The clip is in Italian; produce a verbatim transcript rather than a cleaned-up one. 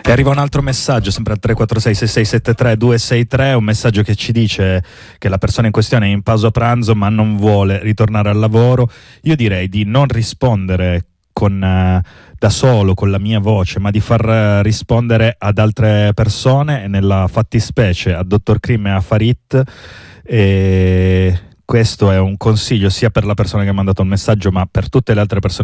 E arriva un altro messaggio, sempre al tre quattro sei sei sei sette tre due sei tre, un messaggio che ci dice che la persona in questione è in pausa pranzo ma non vuole ritornare al lavoro. Io direi di non rispondere con, uh, da solo, con la mia voce, ma di far uh, rispondere ad altre persone, e nella fattispecie a Dottor Krim e a Farid. E questo è un consiglio sia per la persona che ha mandato il messaggio, ma per tutte le altre persone